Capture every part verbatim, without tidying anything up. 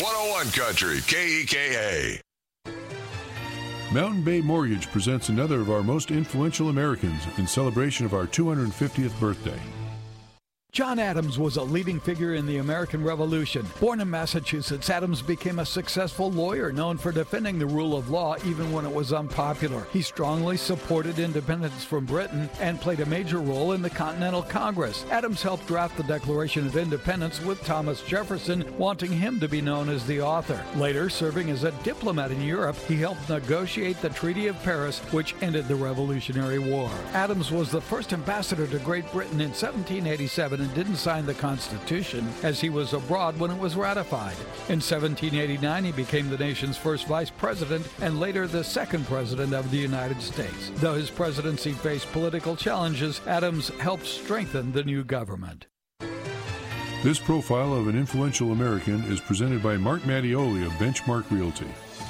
one oh one Country, K E K A. Mountain Bay Mortgage presents another of our most influential Americans in celebration of our two hundred fiftieth birthday. John Adams was a leading figure in the American Revolution. Born in Massachusetts, Adams became a successful lawyer known for defending the rule of law even when it was unpopular. He strongly supported independence from Britain and played a major role in the Continental Congress. Adams helped draft the Declaration of Independence with Thomas Jefferson, wanting him to be known as the author. Later, serving as a diplomat in Europe, he helped negotiate the Treaty of Paris, which ended the Revolutionary War. Adams was the first ambassador to Great Britain in seventeen eighty-seven and didn't sign the Constitution as he was abroad when it was ratified. In seventeen eighty-nine, he became the nation's first vice president and later the second president of the United States. Though his presidency faced political challenges, Adams helped strengthen the new government. This profile of an influential American is presented by Mark Mattioli of Benchmark Realty.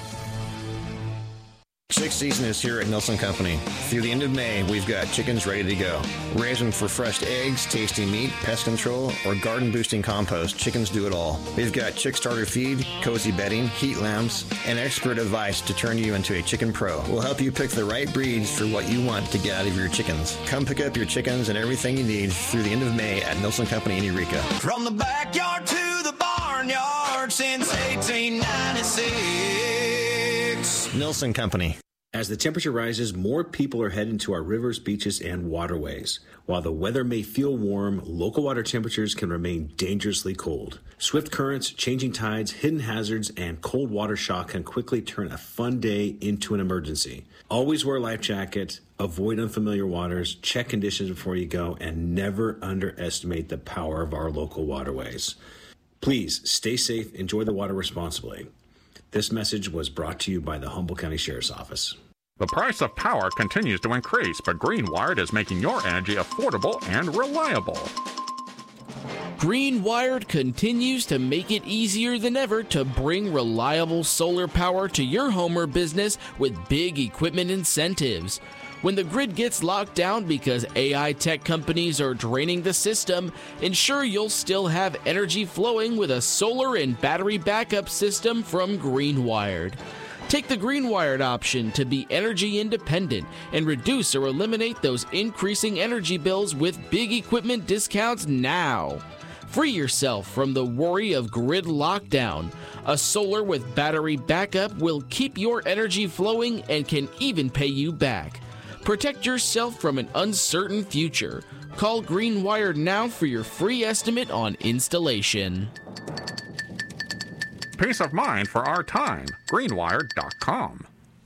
Chick season is here at Nelson Company. Through the end of May, we've got chickens ready to go. Raise them for fresh eggs, tasty meat, pest control, or garden-boosting compost. Chickens do it all. We've got chick starter feed, cozy bedding, heat lamps, and expert advice to turn you into a chicken pro. We'll help you pick the right breeds for what you want to get out of your chickens. Come pick up your chickens and everything you need through the end of May at Nelson Company in Eureka. From the backyard to the barnyard since eighteen ninety-six. Nelson Company. As the temperature rises, more people are heading to our rivers, beaches, and waterways. While the weather may feel warm, local water temperatures can remain dangerously cold. Swift currents, changing tides, hidden hazards, and cold water shock can quickly turn a fun day into an emergency. Always wear a life jacket, avoid unfamiliar waters, check conditions before you go, and never underestimate the power of our local waterways. Please stay safe, enjoy the water responsibly. This message was brought to you by the Humboldt County Sheriff's Office. The price of power continues to increase, but Greenwired is making your energy affordable and reliable. Greenwired continues to make it easier than ever to bring reliable solar power to your home or business with big equipment incentives. When the grid gets locked down because A I tech companies are draining the system, ensure you'll still have energy flowing with a solar and battery backup system from Greenwired. Take the Greenwired option to be energy independent and reduce or eliminate those increasing energy bills with big equipment discounts now. Free yourself from the worry of grid lockdown. A solar with battery backup will keep your energy flowing and can even pay you back. Protect yourself from an uncertain future. Call Greenwired now for your free estimate on installation. Peace of mind for our time. Greenwired dot com.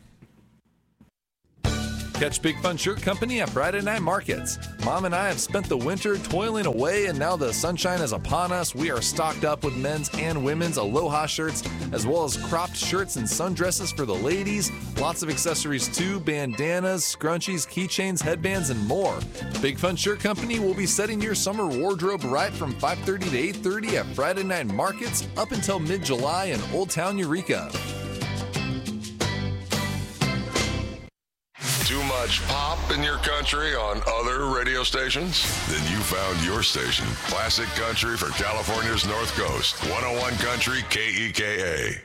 Catch Big Fun Shirt Company at Friday Night Markets. Mom and I have spent the winter toiling away, and now the sunshine is upon us. We are stocked up with men's and women's Aloha shirts, as well as cropped shirts and sundresses for the ladies. Lots of accessories too, bandanas, scrunchies, keychains, headbands, and more. Big Fun Shirt Company will be setting your summer wardrobe right from five thirty to eight thirty at Friday Night Markets up until mid-July in Old Town Eureka. Too much pop in your country on other radio stations? Then you found your station. Classic Country for California's North Coast. one oh one Country, K E K A.